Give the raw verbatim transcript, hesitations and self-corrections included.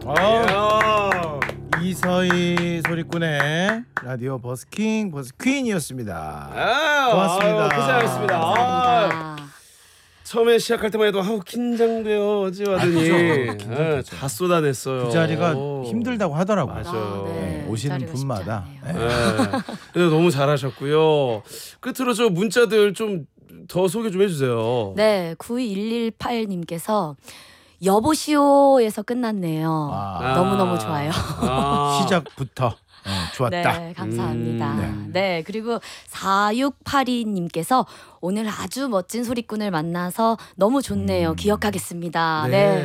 아, 이서희 소리꾼의 라디오 버스킹 버스퀸이었습니다. 아, 고맙습니다. 아유, 고생하셨습니다. 아, 감사합니다. 처음에 시작할 때만 해도 아우 긴장돼요 어찌 아, 하더니 그죠. 예, 긴장되죠. 다 쏟아냈어요. 그 자리가 오. 힘들다고 하더라고요. 맞아요. 아, 네. 네, 오시는 자리가 쉽지 분마다. 않네요. 예. 그래서 너무 잘하셨고요. 끝으로 저 문자들 좀 더 소개 좀 해주세요. 네, 구이일일팔 님께서 여보시오에서 끝났네요. 아. 너무너무 좋아요. 아. 시작부터 네, 좋았다. 네, 감사합니다. 음, 네. 네, 그리고 사육팔이 님께서 오늘 아주 멋진 소리꾼을 만나서 너무 좋네요. 음. 기억하겠습니다. 네. 네.